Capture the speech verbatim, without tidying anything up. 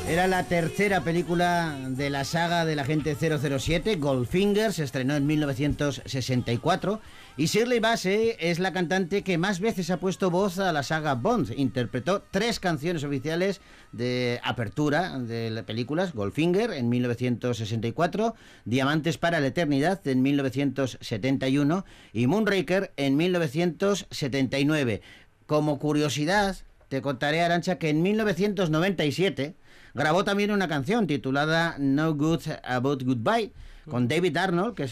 Era la tercera película de la saga del agente cero cero siete, Goldfinger, se estrenó en mil novecientos sesenta y cuatro, y Shirley Bassey es la cantante que más veces ha puesto voz a la saga Bond. Interpretó tres canciones oficiales de apertura de las películas: Goldfinger en mil novecientos sesenta y cuatro, Diamantes para la eternidad en mil novecientos setenta y uno y Moonraker en mil novecientos setenta y nueve. Como curiosidad, te contaré, Arantxa, que en mil novecientos noventa y siete grabó también una canción titulada No Good About Goodbye con David Arnold, que es